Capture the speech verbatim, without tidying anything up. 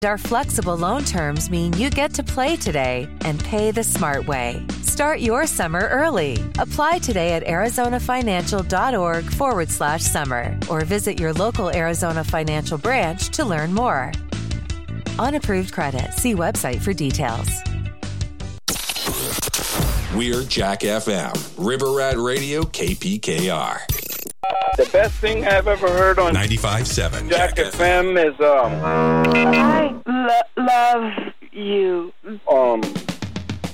Our flexible loan terms mean you get to play today and pay the smart way. Start your summer early. Apply today at arizonafinancial.org forward slash summer or visit your local Arizona Financial branch to learn more. Unapproved credit. See website for details. We're Jack F M, River Rat Radio, K P K R. The best thing I've ever heard on ninety-five point seven Jack, Jack F M is um. I lo- love you. Um.